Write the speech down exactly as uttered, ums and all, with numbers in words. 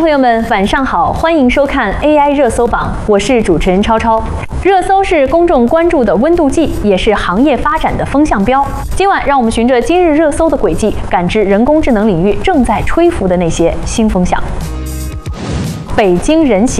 朋友们，晚上好，欢迎收看 A I 热搜榜，我是主持人超超。热搜是公众关注的温度计，也是行业发展的风向标。今晚，让我们循着今日热搜的轨迹，感知人工智能领域正在吹拂的那些新风向。北京人行